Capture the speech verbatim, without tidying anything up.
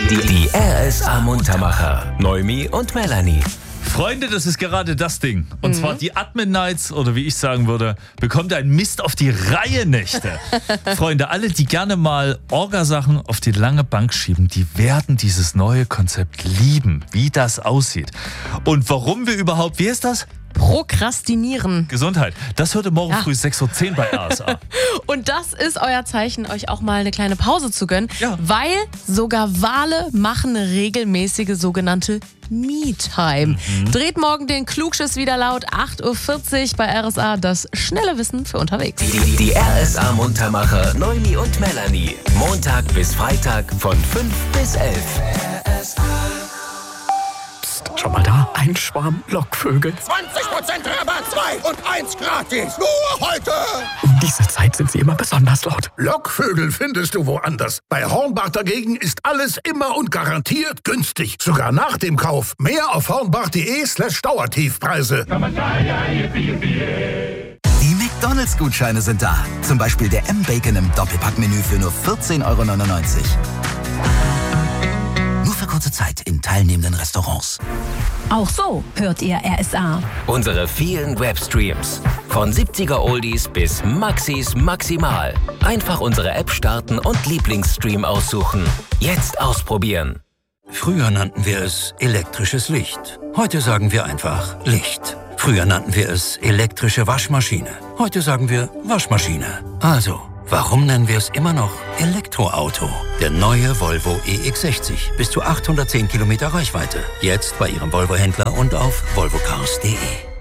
Die, die R S A Muntermacher. Noemi und Melanie. Freunde, das ist gerade das Ding. Und mhm. zwar die Admin Nights, oder wie ich sagen würde, bekommt ein Mist auf die Reihe Nächte. Freunde, alle, die gerne mal Orgasachen auf die lange Bank schieben, die werden dieses neue Konzept lieben, wie das aussieht. Und warum wir überhaupt, wie ist das? Prokrastinieren. Gesundheit. Das hört morgen ja. früh sechs Uhr zehn bei R S A. Und das ist euer Zeichen, euch auch mal eine kleine Pause zu gönnen, ja. weil sogar Wale machen eine regelmäßige sogenannte Me-Time. Mhm. Dreht morgen den Klugschiss wieder laut, acht Uhr vierzig bei R S A, das schnelle Wissen für unterwegs. Die, die R S A Muntermacher Noemi und Melanie. Montag bis Freitag von fünf bis elf. R S A. Schau mal da, ein Schwarm Lockvögel. zwanzig Prozent Rabatt, zwei und eins gratis. Nur heute. Um diese Zeit sind sie immer besonders laut. Lockvögel findest du woanders. Bei Hornbach dagegen ist alles immer und garantiert günstig. Sogar nach dem Kauf. Mehr auf hornbach.de slash Dauertiefpreise. Die McDonalds-Gutscheine sind da. Zum Beispiel der M-Bacon im Doppelpackmenü für nur vierzehn Euro neunundneunzig. Nur für kurze Zeit in teilnehmenden Restaurants. Auch so hört ihr R S A. Unsere vielen Webstreams. Von siebziger Oldies bis Maxis Maximal. Einfach unsere App starten und Lieblingsstream aussuchen. Jetzt ausprobieren. Früher nannten wir es elektrisches Licht. Heute sagen wir einfach Licht. Früher nannten wir es elektrische Waschmaschine. Heute sagen wir Waschmaschine. Also, warum nennen wir es immer noch Elektroauto? Der neue Volvo E X sechzig. Bis zu achthundertzehn Kilometer Reichweite. Jetzt bei Ihrem Volvo-Händler und auf volvo cars punkt de.